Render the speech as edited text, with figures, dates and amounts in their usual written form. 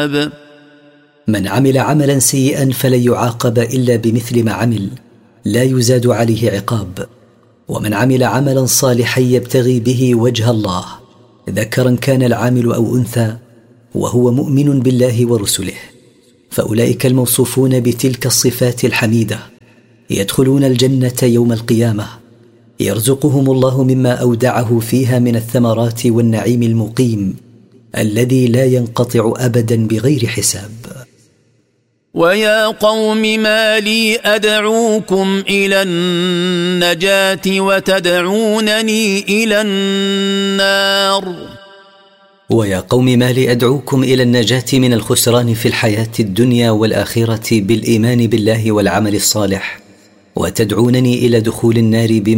حساب. من عمل عملا سيئا فلن يعاقب إلا بمثل ما عمل، لا يزاد عليه عقاب. ومن عمل عملا صالحا يبتغي به وجه الله، ذكرا كان العامل أو أنثى، وهو مؤمن بالله ورسله، فأولئك الموصوفون بتلك الصفات الحميدة يدخلون الجنة يوم القيامة، يرزقهم الله مما أودعه فيها من الثمرات والنعيم المقيم الذي لا ينقطع أبدا بغير حساب. ويا قوم ما لي أدعوكم إلى النجاة وتدعونني إلى النار. ويا قوم ما لي أدعوكم إلى النجاة من الخسران في الحياة الدنيا والآخرة بالإيمان بالله والعمل الصالح، وتدعونني إلى دخول النار